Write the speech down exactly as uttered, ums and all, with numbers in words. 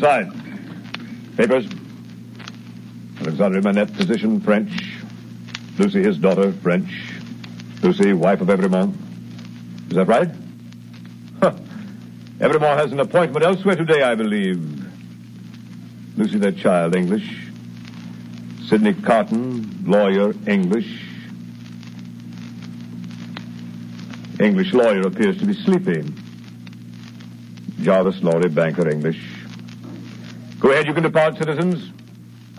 fine. Papers. Alexandre Manette, physician, French. Lucy, his daughter, French. Lucy, wife of Evremont. Is that right? Huh. Evremont has an appointment elsewhere today, I believe. Lucy, their child, English. Sidney Carton, lawyer, English. English lawyer appears to be sleeping. Jarvis Lorry, banker, English. Go ahead, you can depart, citizens.